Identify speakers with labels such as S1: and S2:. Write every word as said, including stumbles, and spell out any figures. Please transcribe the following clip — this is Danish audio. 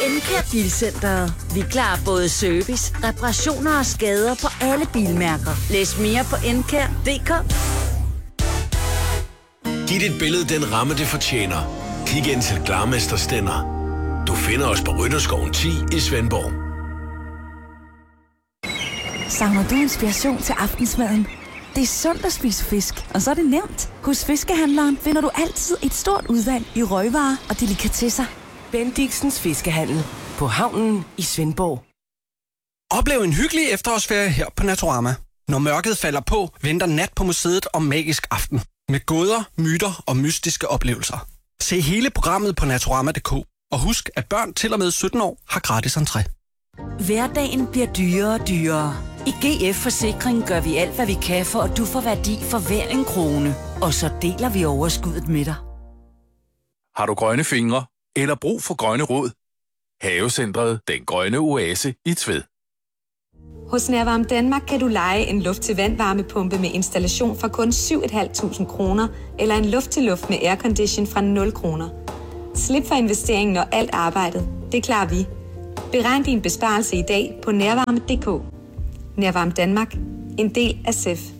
S1: Encare Bilcenteret. Vi klarer både service, reparationer og skader på alle bilmærker. Læs mere på encare punktum d k.
S2: Giv dit billede den ramme, det fortjener. Kig ind til Glarmester Stender. Du finder os på Rytterskoven ti i Svendborg.
S3: Savner du inspiration til aftensmaden? Det er sundt at spise fisk, og så er det nemt. Hos Fiskehandleren finder du altid et stort udvalg i røgvarer og delikatesser.
S4: Bendixens Fiskehandel på havnen i Svendborg.
S5: Oplev en hyggelig efterårsferie her på Naturama. Når mørket falder på, venter Nat på museet om magisk aften. Med gåder, myter og mystiske oplevelser. Se hele programmet på naturama punktum d k. Og husk, at børn til og med sytten år har gratis entré.
S1: Hverdagen bliver dyrere og dyrere. I G F Forsikring gør vi alt, hvad vi kan, for at du får værdi for hver en krone. Og så deler vi overskuddet med dig.
S6: Har du grønne fingre eller brug for grønne råd? Havecentret Den Grønne Oase i Tved.
S7: Hos Nærvarme Danmark kan du leje en luft-til-vand-varmepumpe med installation for kun syv tusind fem hundrede kroner, eller en luft-til-luft med aircondition fra nul kroner. Slip for investeringen og alt arbejdet. Det klarer vi. Beregn din besparelse i dag på nærvarme punktum d k. Nærvarme Danmark. En del af S E F.